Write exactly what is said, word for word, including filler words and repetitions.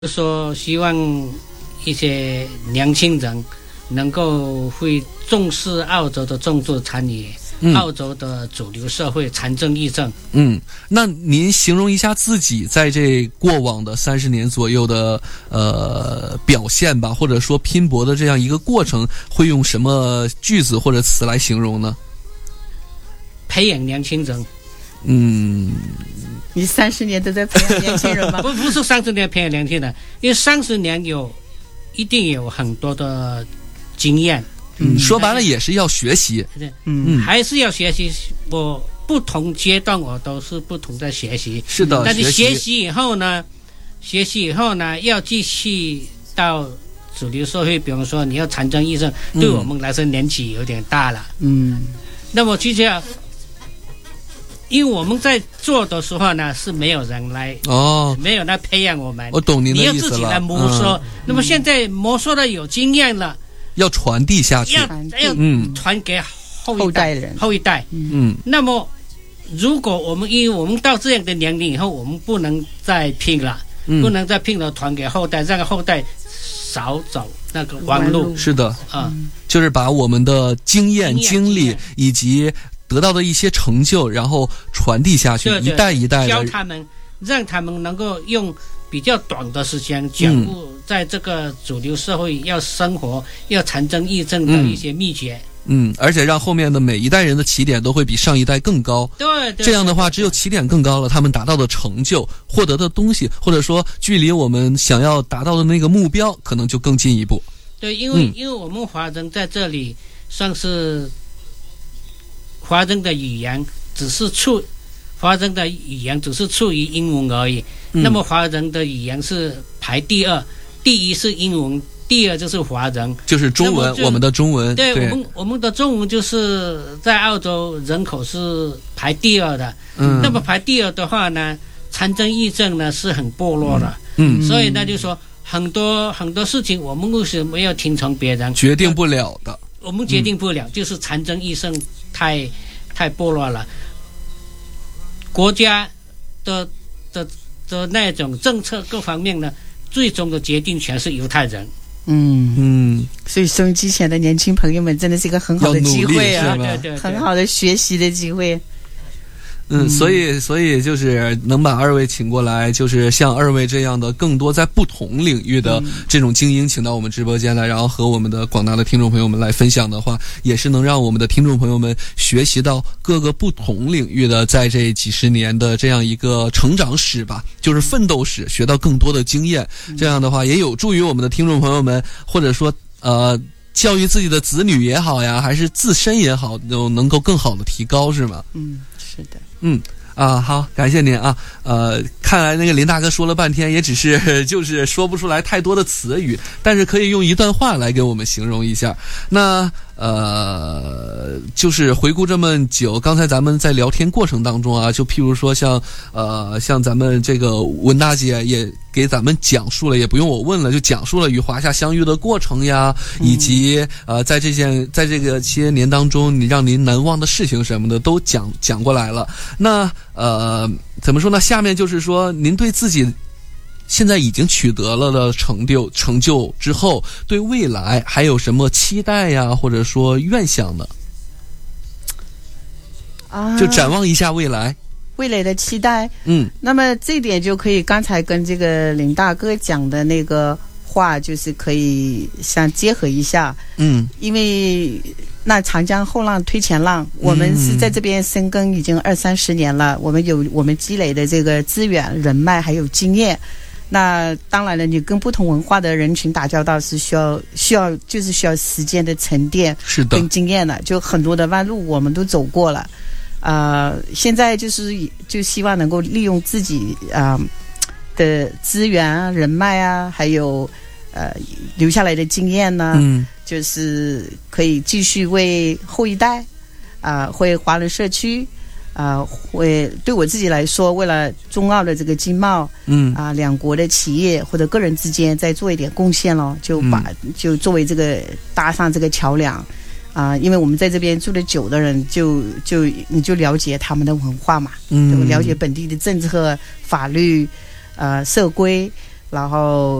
说希望一些年轻人能够会重视澳洲的种植产业、嗯、澳洲的主流社会残政议政。 嗯，那您形容一下自己在这过往的三十年左右的呃表现吧，或者说拼搏的这样一个过程，会用什么句子或者词来形容呢？ 培养年轻人。 嗯， 你三十年都在培养年轻人吗？ 不，不是三十年培养年轻人，因为三十年有一定有很多的经验。 嗯，说白了也是要学习。 嗯，还是要学习。我不同阶段我都是不同的学习。 是的， 但是学习以后呢，学习以后呢，要继续到主流社会，比方说你要残政议政，对我们来说年纪有点大了。嗯，那么就这样。因为我们在做的时候呢，是没有人来哦，没有来培养我们。 我懂您的意思了。 你要自己来摸索。嗯、那么现在摸索的有经验了， 要传递下去， 要要传给后一代人。后一代，嗯。那么，如果我们因为我们到这样的年龄以后，我们不能再拼了，嗯、不能再拼了，传给后代，让后代少走那个弯路。 是的，啊、嗯，就是把我们的经验、经历以及得到的一些成就，然后传递下去， 对对， 一代一代的教他们，让他们能够用比较短的时间讲悟在这个主流社会要生活、嗯、要残政议政的一些秘诀。 嗯，而且让后面的每一代人的起点都会比上一代更高。 对 对, 对， 这样的话，只有起点更高了，他们达到的成就、获得的东西，或者说距离我们想要达到的那个目标，可能就更进一步。 对，因为、嗯、因为我们华人在这里算是。华人的语言只是处，华人的语言只是处于英文而已。嗯、那么华人的语言是排第二，第一是英文，第二就是华人， 就是中文，我们的中文。 对，对我们我们的中文就是在澳洲人口是排第二的。嗯，那么排第二的话呢，残政议政呢是很薄弱的。嗯，所以呢就说很多很多事情我们为什么要听从别人？ 决定不了的。 我们决定不了，嗯、就是残政议政太太薄弱了。国家的的的那种政策各方面呢，最终的决定权是犹太人。 嗯嗯，所以收音机前的年轻朋友们，真的是一个很好的机会啊， 对对对， 很好的学习的机会。 嗯，所以所以就是能把二位请过来，就是像二位这样的更多在不同领域的这种精英请到我们直播间来，然后和我们的广大的听众朋友们来分享的话，也是能让我们的听众朋友们学习到各个不同领域的在这几十年的这样一个成长史吧，就是奋斗史，学到更多的经验。这样的话也有助于我们的听众朋友们，或者说呃教育自己的子女也好呀，还是自身也好，都能够更好的提高，是吗？ 嗯，是的。 嗯啊，好，感谢您啊。呃，看来那个林大哥说了半天，也只是就是说不出来太多的词语，但是可以用一段话来给我们形容一下。那呃，就是回顾这么久，刚才咱们在聊天过程当中啊，就譬如说像呃像咱们这个文大姐也给咱们讲述了，也不用我问了，就讲述了与华夏相遇的过程呀，以及呃在这件在这个些年当中，你让您难忘的事情什么的都讲讲过来了。那呃怎么说呢？下面就是说，您对自己现在已经取得了的成就成就之后，对未来还有什么期待呀，或者说愿想呢？啊，就展望一下未来。 未来的期待，嗯，那么这一点就可以刚才跟这个林大哥讲的那个话，就是可以相结合一下，嗯，因为那长江后浪推前浪，我们是在这边深耕已经二三十年了，我们有我们积累的这个资源、人脉还有经验。那当然了，你跟不同文化的人群打交道是需要需要就是需要时间的沉淀， 是的， 跟经验的，就很多的弯路我们都走过了。呃，现在就是就希望能够利用自己啊、呃、的资源啊、人脉啊，还有呃留下来的经验呢，嗯，就是可以继续为后一代啊、呃，为华人社区啊、呃，为对我自己来说，为了中澳的这个经贸，嗯啊、呃，两国的企业或者个人之间再做一点贡献咯，就把、嗯、就作为这个搭上这个桥梁。啊、呃，因为我们在这边住的久的人就，就就你就了解他们的文化嘛，嗯，了解本地的政策、法律、呃社规， 然后